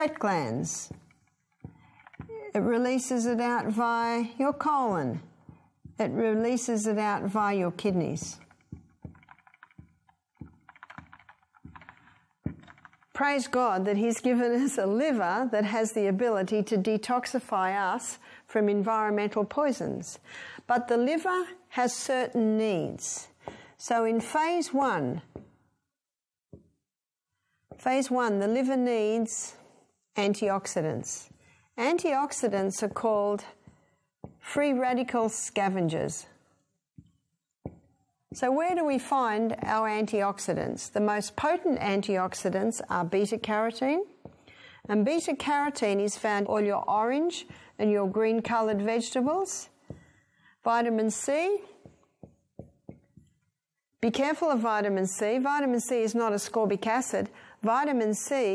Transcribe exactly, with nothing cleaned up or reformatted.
sweat glands. It releases it out via your colon. It releases it out via your kidneys. Praise God that He's given us a liver that has the ability to detoxify us from environmental poisons. But the liver has certain needs. So in phase one, phase one, the liver needs antioxidants. Antioxidants are called free radical scavengers. So where do we find our antioxidants? The most potent antioxidants are beta-carotene. And beta-carotene is found in all your orange and your green coloured vegetables. Vitamin C. Be careful of vitamin C. Vitamin C is not ascorbic acid. Vitamin C